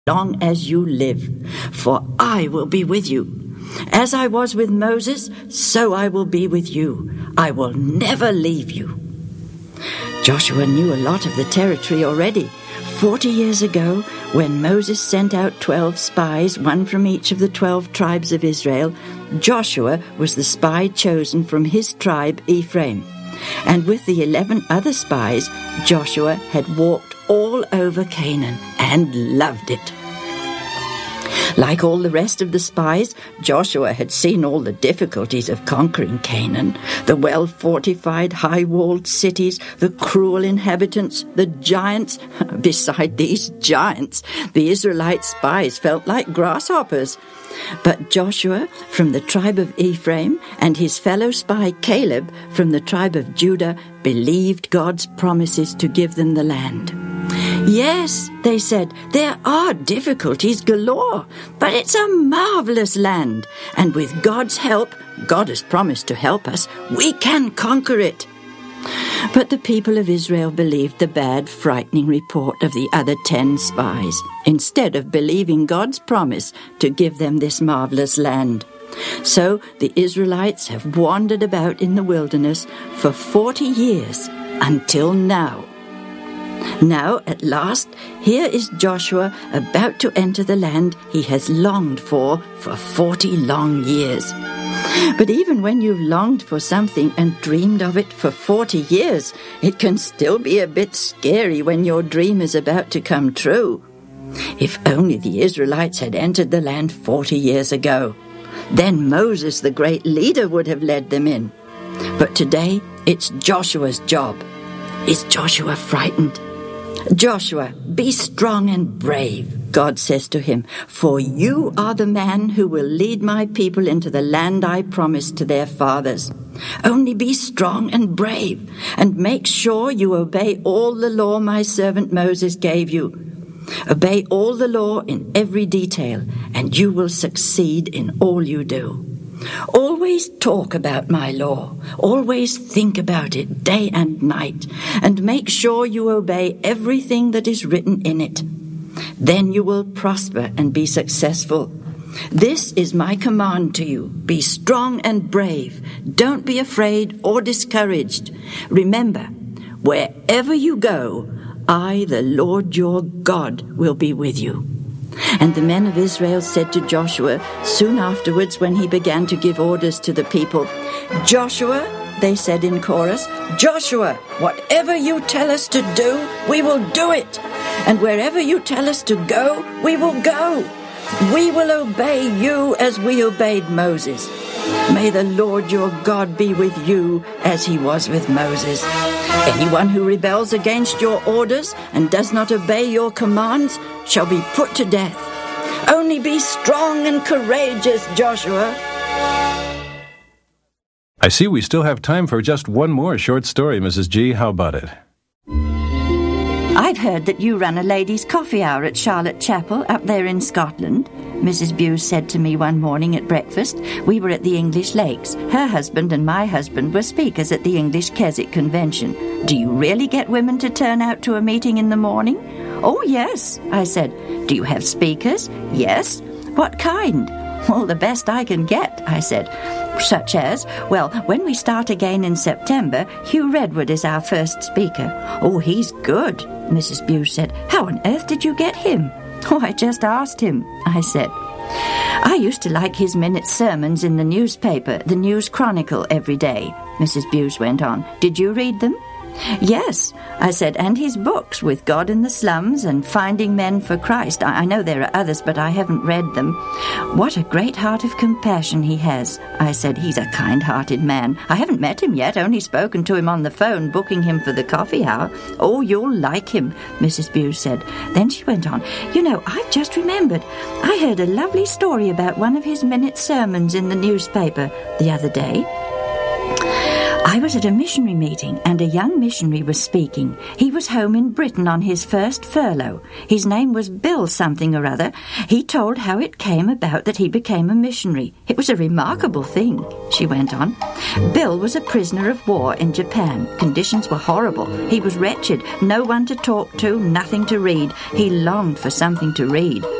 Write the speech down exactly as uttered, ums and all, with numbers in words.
long as you live, for I will be with you. As I was with Moses, so I will be with you. I will never leave you. Joshua knew a lot of the territory already. Forty years ago, when Moses sent out twelve spies, one from each of the twelve tribes of Israel, Joshua was the spy chosen from his tribe, Ephraim. And with the eleven other spies, Joshua had walked all over Canaan and loved it. Like all the rest of the spies, Joshua had seen all the difficulties of conquering Canaan, the well-fortified, high-walled cities, the cruel inhabitants, the giants. Beside these giants, the Israelite spies felt like grasshoppers. But Joshua, from the tribe of Ephraim, and his fellow spy Caleb, from the tribe of Judah, believed God's promises to give them the land. Yes, they said, there are difficulties galore, but it's a marvelous land, and with God's help, God has promised to help us, we can conquer it. But the people of Israel believed the bad, frightening report of the other ten spies, instead of believing God's promise to give them this marvelous land. So the Israelites have wandered about in the wilderness for forty years, until now. Now, at last, here is Joshua about to enter the land he has longed for for forty long years. But even when you've longed for something and dreamed of it for forty years, it can still be a bit scary when your dream is about to come true. If only the Israelites had entered the land forty years ago. Then Moses, the great leader, would have led them in. But today, it's Joshua's job. Is Joshua frightened? Joshua, be strong and brave, God says to him, for you are the man who will lead my people into the land I promised to their fathers. Only be strong and brave, and make sure you obey all the law my servant Moses gave you. Obey all the law in every detail, and you will succeed in all you do. Always talk about my law. Always think about it day and night, and make sure you obey everything that is written in it. Then you will prosper and be successful. This is my command to you. Be strong and brave. Don't be afraid or discouraged. Remember, wherever you go, I, the Lord your God, will be with you. And the men of Israel said to Joshua, soon afterwards when he began to give orders to the people, Joshua, they said in chorus, Joshua, whatever you tell us to do, we will do it. And wherever you tell us to go, we will go. We will obey you as we obeyed Moses. May the Lord your God be with you as he was with Moses. Anyone who rebels against your orders and does not obey your commands shall be put to death. Only be strong and courageous, Joshua. I see we still have time for just one more short story, Missus G. How about it? I've heard that you run a ladies' coffee hour at Charlotte Chapel up there in Scotland, Missus Buse said to me one morning at breakfast. We were at the English Lakes. Her husband and my husband were speakers at the English Keswick Convention. Do you really get women to turn out to a meeting in the morning? Oh, yes, I said. Do you have speakers? Yes. What kind? Well, the best I can get, I said. Such as, well, when we start again in September, Hugh Redwood is our first speaker. Oh, he's good, Missus Buse said. How on earth did you get him? Oh, I just asked him, I said. I used to like his minute sermons in the newspaper, the News Chronicle, every day, Missus Buse went on. Did you read them? Yes, I said, and his books, With God in the Slums and Finding Men for Christ. I, I know there are others, but I haven't read them. What a great heart of compassion he has, I said. He's a kind-hearted man. I haven't met him yet, only spoken to him on the phone, booking him for the coffee hour. Oh, you'll like him, Missus Buse said. Then she went on, you know, I've just remembered. I heard a lovely story about one of his minute sermons in the newspaper the other day. I was at a missionary meeting and a young missionary was speaking. He was home in Britain on his first furlough. His name was Bill something or other. He told how it came about that he became a missionary. It was a remarkable thing, she went on. Bill was a prisoner of war in Japan. Conditions were horrible. He was wretched. No one to talk to, nothing to read. He longed for something to read.